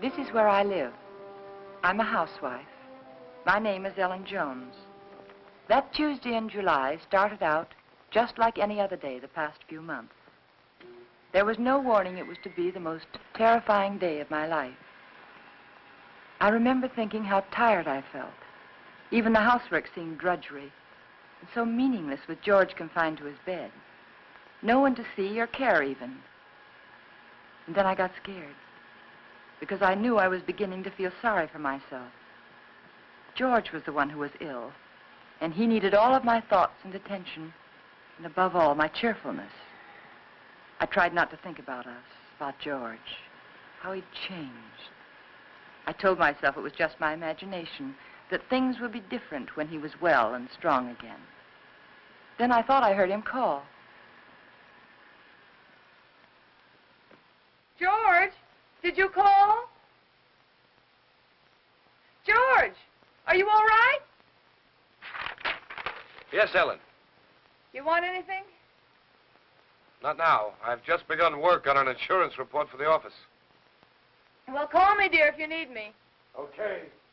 This is where I live. I'm a housewife. My name is Ellen Jones. That Tuesday in July started out just like any other day the past few months. There was no warning it was to be the most terrifying day of my life. I remember thinking how tired I felt. Even the housework seemed drudgery and so meaningless with George confined to his bed. No one to see or care even. And then I got scared because I knew I was beginning to feel sorry for myself. George was the one who was ill, and he needed all of my thoughts and attention, and above all, my cheerfulness. I tried not to think about us, about George, how he'd changed. I told myself it was just my imagination, that things would be different when he was well and strong again. Then I thought I heard him call. George, did you call? George, are you all right? Yes, Ellen. You want anything? Not now. I've just begun work on an insurance report for the office. Well, call me, dear, if you need me. Okay.